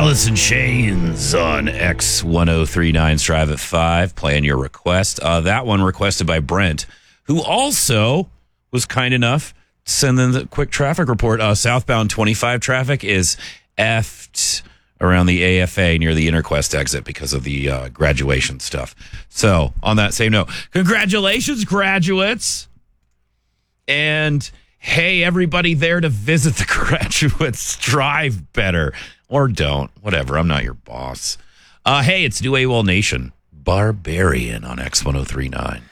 Alice in Chains on X1039's Drive at 5, playing your request. That one requested by Brent, who also was kind enough to send in the quick traffic report. Southbound 25 traffic is effed around the AFA near the Interquest exit because of the graduation stuff. So, on that same note, congratulations, graduates. And hey, everybody there to visit the graduates, drive better. Or don't. Whatever. I'm not your boss. Hey, it's New AWOL Nation. Barbarian on X1039.